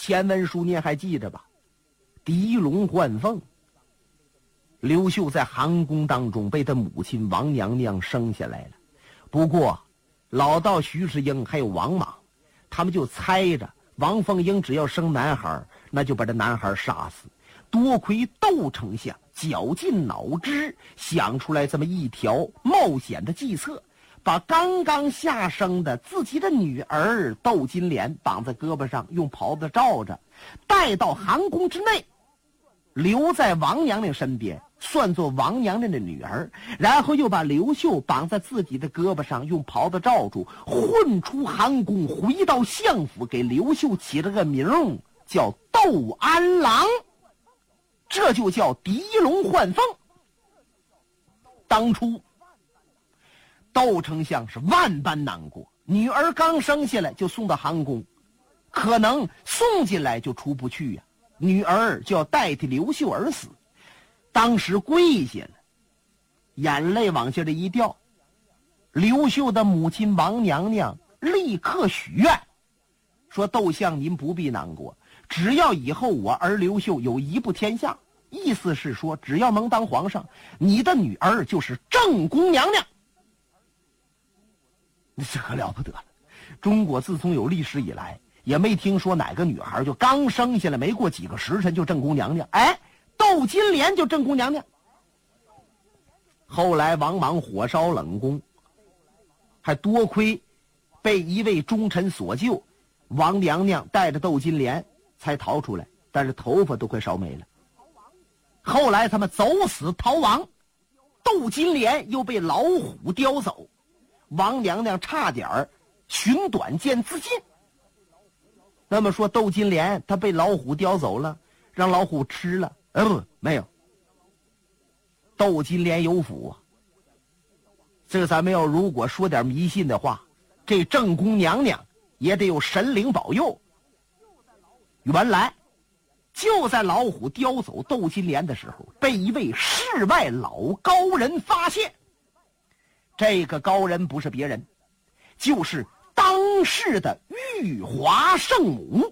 前文书您还记着吧？狄龙换凤。刘秀在寒宫当中被他母亲王娘娘生下来了，不过老道徐世英还有王莽，他们就猜着王凤英只要生男孩，那就把这男孩杀死。多亏窦丞相绞尽脑汁想出来这么一条冒险的计策，把刚刚下生的自己的女儿窦金莲绑在胳膊上，用袍子罩着，带到寒宫之内，留在王娘娘身边，算作王娘娘的女儿，然后又把刘秀绑在自己的胳膊上，用袍子罩住，混出寒宫，回到相府，给刘秀起了个名叫窦安郎，这就叫狄龙换凤。当初窦丞相是万般难过，女儿刚生下来就送到寒宫，可能送进来就出不去呀，女儿就要代替刘秀而死。当时跪下了，眼泪往下这一掉，刘秀的母亲王娘娘立刻许愿，说窦相您不必难过，只要以后我儿刘秀有一步天下，意思是说只要能当皇上，你的女儿就是正宫娘娘。这可了不得了，中国自从有历史以来，也没听说哪个女孩就刚生下来没过几个时辰就正宫娘娘。哎，窦金莲就正宫娘娘。后来王莽火烧冷宫，还多亏被一位忠臣所救，王娘娘带着窦金莲才逃出来，但是头发都快烧没了。后来他们走死逃亡，窦金莲又被老虎叼走，王娘娘差点寻短见自尽。那么说窦金莲她被老虎叼走了，让老虎吃了？不，没有。窦金莲有福啊。这咱们要如果说点迷信的话，这正宫娘娘也得有神灵保佑。原来就在老虎叼走窦金莲的时候，被一位世外老高人发现。这个高人不是别人，就是当世的玉华圣母。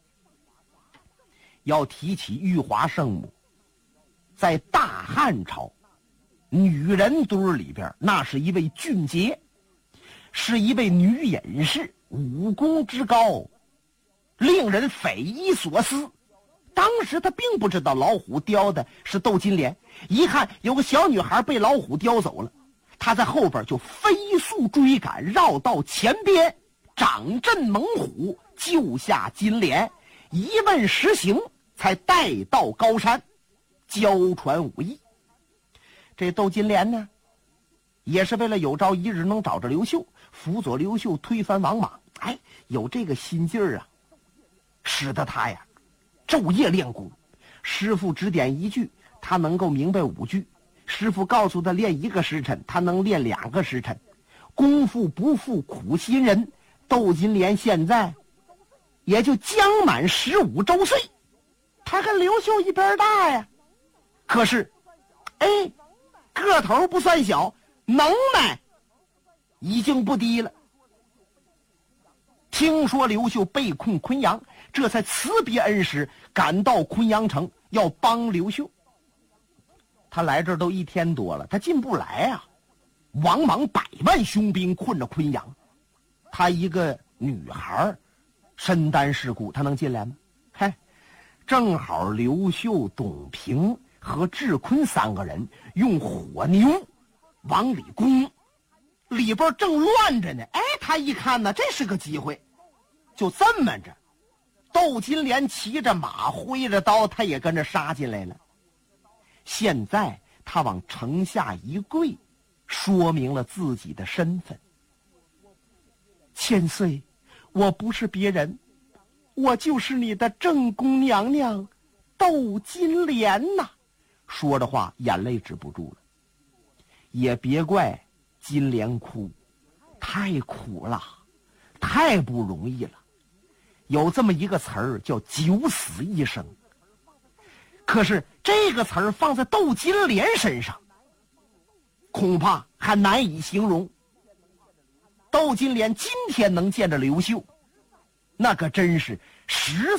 要提起玉华圣母，在大汉朝女人堆里边，那是一位俊杰，是一位女隐士，武功之高令人匪夷所思。当时他并不知道老虎叼的是窦金莲，一看有个小女孩被老虎叼走了，他在后边就飞速追赶，绕到前边，掌阵猛虎，救下金莲，一问实情，才带到高山，交传武艺。这窦金莲呢，也是为了有朝一日能找着刘秀，辅佐刘秀推翻王莽。哎，有这个心劲儿啊，使得他呀昼夜练功。师傅指点一句，他能够明白5句；师傅告诉他练1个时辰，他能练2个时辰。功夫不负苦心人，窦金莲现在也就将满15周岁，他跟刘秀一边大呀。可是，个头不算小，能耐已经不低了。听说刘秀被困昆阳，这才辞别恩师，赶到昆阳城要帮刘秀。他来这儿都1天多了，他进不来啊。王莽100万雄兵困着昆阳，他一个女孩身担事故，他能进来吗？正好刘秀、董平和智坤3个人用火牛往里攻，里边正乱着呢。他一看呢，这是个机会，就这么着，窦金莲骑着马，挥着刀，他也跟着杀进来了。现在他往城下一跪，说明了自己的身份。千岁，我不是别人，我就是你的正宫娘娘窦金莲呐。说的话眼泪止不住了。也别怪金莲哭，太苦了，太不容易了。有这么一个词儿叫九死一生，可是这个词儿放在窦金莲身上，恐怕还难以形容。窦金莲今天能见着刘秀，那可真是